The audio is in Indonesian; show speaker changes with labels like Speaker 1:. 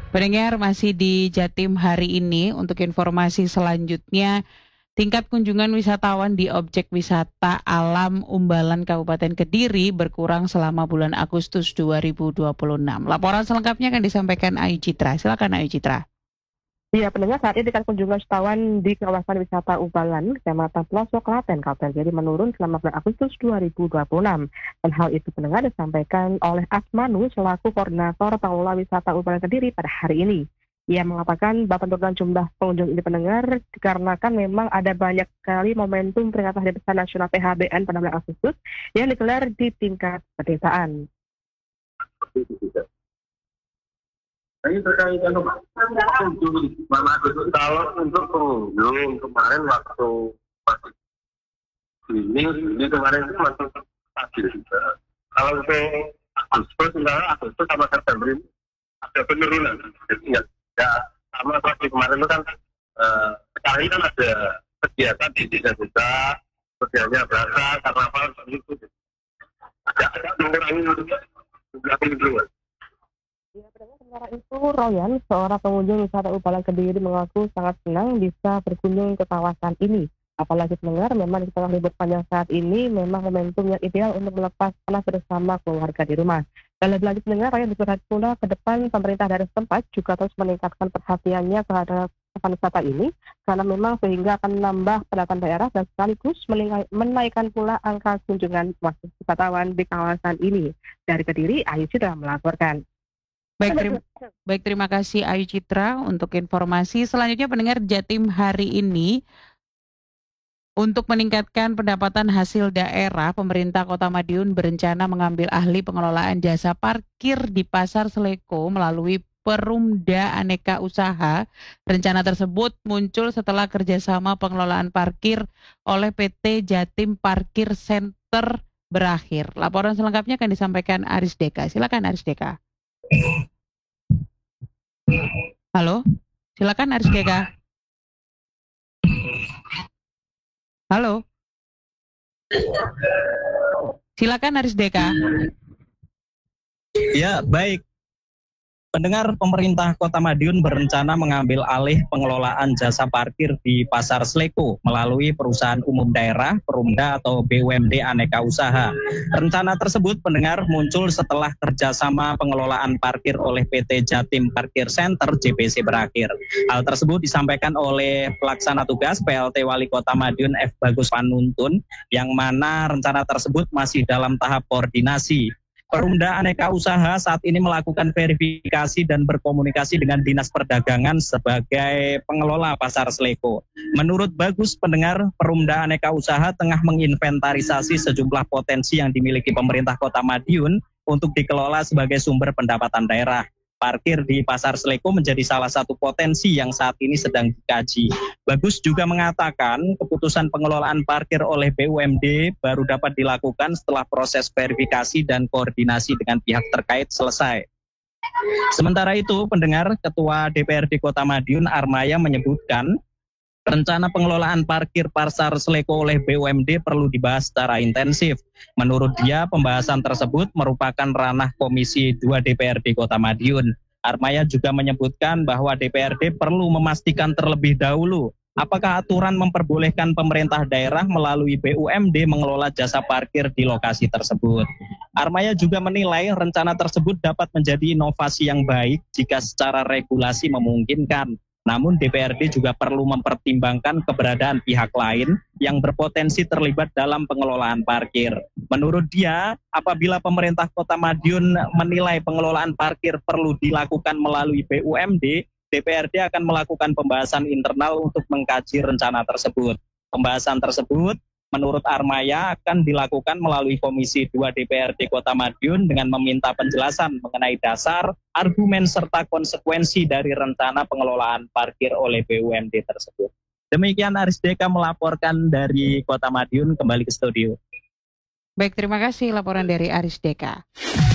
Speaker 1: Pendengar masih di Jatim hari ini untuk informasi selanjutnya, tingkat kunjungan wisatawan di objek wisata alam Umbalan Kabupaten Kediri berkurang selama bulan Agustus 2026. Laporan selengkapnya akan disampaikan Ayu Citra. Silakan Ayu Citra.
Speaker 2: Iya, pendengar saat ini tingkat kunjungan wisatawan di kawasan wisata Ubalan, Kecamatan Pelosok, Klaten, Kabupaten Kediri menurun selama bulan Agustus 2026. Dan hal itu pendengar disampaikan oleh Asmanu selaku koordinator pengelola wisata Ubalan Kediri pada hari ini. Ia mengatakan bahwa penurunan jumlah pengunjung ini pendengar dikarenakan memang ada banyak sekali momentum peringatan Hari Besar Nasional PHBN pada bulan Agustus yang digelar di tingkat pedesaan.
Speaker 3: Ini terkait dengan mana kalau untuk pengunjung kemarin waktu ini kemarin itu masih stabil juga. Kalau untuk Agustus sama September ini ada penurunan. Jadi nggak sama seperti kemarin itu kan sekarang kan ada kegiatan di desa-desa, kerjanya berasa karnaval itu agak mengurangi jumlah pengunjung.
Speaker 2: Ya, sementara itu, Royan, seorang pengunjung wisata Ubalan Kediri mengaku sangat senang bisa berkunjung ke kawasan ini. Apalagi pendengar, memang di tengah libur panjang saat ini, memang momentum yang ideal untuk melepas penat bersama keluarga di rumah. Dan lebih lanjut pendengar, Royan berharap pula ke depan pemerintah daerah setempat juga terus meningkatkan perhatiannya terhadap kawasan wisata ini, karena memang sehingga akan menambah pendapatan daerah dan sekaligus menaikkan pula angka kunjungan wisatawan di kawasan ini. Dari Kediri, Ayu sudah melaporkan.
Speaker 1: Baik, terima kasih Ayu Citra untuk informasi. Selanjutnya pendengar Jatim hari ini, untuk meningkatkan pendapatan hasil daerah, pemerintah Kota Madiun berencana mengambil ahli pengelolaan jasa parkir di Pasar Seleko melalui Perumda Aneka Usaha. Rencana tersebut muncul setelah kerjasama pengelolaan parkir oleh PT Jatim Parkir Center berakhir. Laporan selengkapnya akan disampaikan Aris Deka. Silakan Aris Deka. Halo, silakan Aris Deka. Halo, silakan Aris Deka.
Speaker 4: Ya, baik. Pendengar, pemerintah Kota Madiun berencana mengambil alih pengelolaan jasa parkir di Pasar Seleko melalui perusahaan umum daerah, Perumda atau BUMD Aneka Usaha. Rencana tersebut, pendengar, muncul setelah kerjasama pengelolaan parkir oleh PT Jatim Parkir Center JPC berakhir. Hal tersebut disampaikan oleh pelaksana tugas PLT Wali Kota Madiun F. Bagus Panuntun, yang mana rencana tersebut masih dalam tahap koordinasi. Perumda Aneka Usaha saat ini melakukan verifikasi dan berkomunikasi dengan Dinas Perdagangan sebagai pengelola Pasar Seleko. Menurut Bagus, pendengar, Perumda Aneka Usaha tengah menginventarisasi sejumlah potensi yang dimiliki pemerintah Kota Madiun untuk dikelola sebagai sumber pendapatan daerah. Parkir di Pasar Seleko menjadi salah satu potensi yang saat ini sedang dikaji. Bagus juga mengatakan keputusan pengelolaan parkir oleh BUMD baru dapat dilakukan setelah proses verifikasi dan koordinasi dengan pihak terkait selesai. Sementara itu, pendengar, Ketua DPRD Kota Madiun Armaya menyebutkan rencana pengelolaan parkir Pasar Seleko oleh BUMD perlu dibahas secara intensif. Menurut dia, pembahasan tersebut merupakan ranah Komisi 2 DPRD Kota Madiun. Armaya juga menyebutkan bahwa DPRD perlu memastikan terlebih dahulu apakah aturan memperbolehkan pemerintah daerah melalui BUMD mengelola jasa parkir di lokasi tersebut. Armaya juga menilai rencana tersebut dapat menjadi inovasi yang baik jika secara regulasi memungkinkan. Namun DPRD juga perlu mempertimbangkan keberadaan pihak lain yang berpotensi terlibat dalam pengelolaan parkir. Menurut dia, apabila pemerintah Kota Madiun menilai pengelolaan parkir perlu dilakukan melalui BUMD, DPRD akan melakukan pembahasan internal untuk mengkaji rencana tersebut. Pembahasan tersebut menurut Armaya akan dilakukan melalui Komisi 2 DPRD Kota Madiun dengan meminta penjelasan mengenai dasar, argumen, serta konsekuensi dari rencana pengelolaan parkir oleh BUMD tersebut. Demikian Aris Deka melaporkan dari Kota Madiun, kembali ke studio.
Speaker 1: Baik, terima kasih laporan dari Aris Deka.